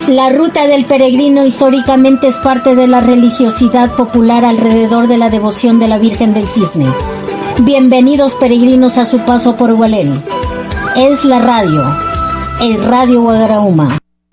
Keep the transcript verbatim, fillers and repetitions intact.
La ruta del peregrino históricamente es parte de la religiosidad popular alrededor de la devoción de la Virgen del Cisne. Bienvenidos peregrinos a su paso por Hualén. Es la radio, el Radio Guagarauma.